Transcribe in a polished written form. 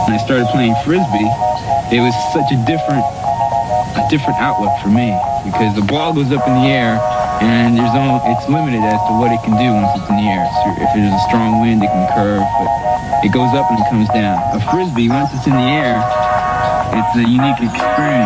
When I started playing Frisbee, it was such a different outlook for me because the ball goes up in the air and it's limited as to what it can do once it's in the air. So if there's a strong wind, it can curve, but it goes up and it comes down. A Frisbee, once it's in the air, it's a unique experience.